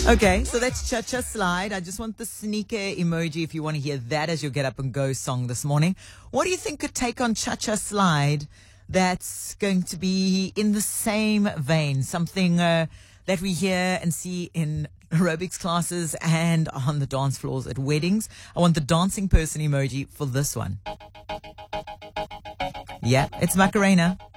Okay, so that's Cha-Cha Slide. I just want the sneaker emoji if you want to hear that as your Get Up and Go song this morning. What do you think could take on Cha-Cha Slide that's going to be in the same vein? Something that we hear and see in aerobics classes and on the dance floors at weddings. I want the dancing person emoji for this one. Yeah, it's Macarena.